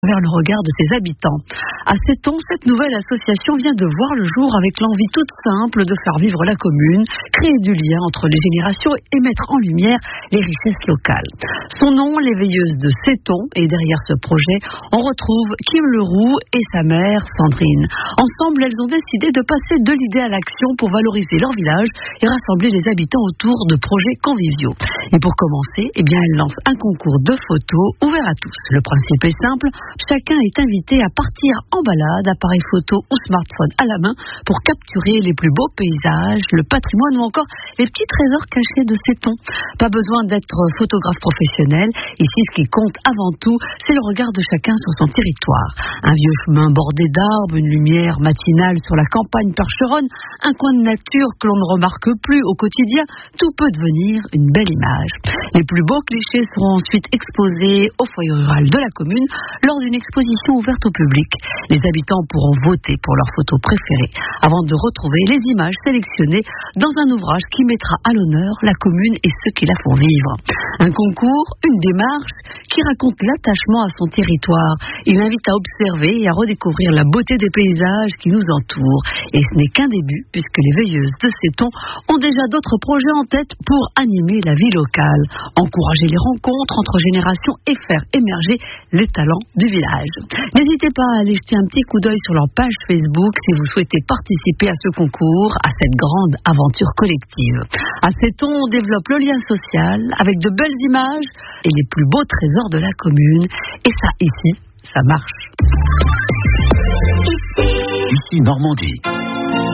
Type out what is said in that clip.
vers le regard de ses habitants. À Seton, cette nouvelle association vient de voir le jour avec l'envie toute simple de faire vivre la commune, créer du lien entre les générations et mettre en lumière les richesses locales. Son nom, l'éveilleuse de Seton, et derrière ce projet, on retrouve Kim Leroux et sa mère Sandrine. Ensemble, elles ont décidé de passer de l'idée à l'action pour valoriser leur village et rassembler les habitants autour de projets conviviaux. Et pour commencer, elles lancent un concours de photos ouvert à tous. Le principe est simple. Chacun est invité à partir en balade, appareil photo ou smartphone à la main, pour capturer les plus beaux paysages, le patrimoine ou encore les petits trésors cachés de Seton. Pas besoin d'être photographe professionnel. Ici, ce qui compte avant tout, c'est le regard de chacun sur son territoire. Un vieux chemin bordé d'arbres, une lumière matinale sur la campagne percheronne, un coin de nature que l'on ne remarque plus au quotidien, tout peut devenir une belle image. Les plus beaux clichés seront ensuite exposés au foyer rural de la commune lors d'une exposition ouverte au public. Les habitants pourront voter pour leurs photos préférées avant de retrouver les images sélectionnées dans un ouvrage qui mettra à l'honneur la commune et ceux qui la font vivre. Un concours, une démarche qui raconte l'attachement à son territoire. Il invite à observer et à redécouvrir la beauté des paysages qui nous entourent. Et ce n'est qu'un début, puisque les veilleuses de Seton ont déjà d'autres projets en tête pour animer la vie locale, encourager les rencontres entre générations et faire émerger les talents du village. N'hésitez pas à aller jeter un petit coup d'œil sur leur page Facebook si vous souhaitez participer à ce concours, à cette grande aventure collective. À Seton, on développe le lien social avec de belles images et les plus beaux trésors de la commune. Et ça, ici, ça marche. Ici Normandie.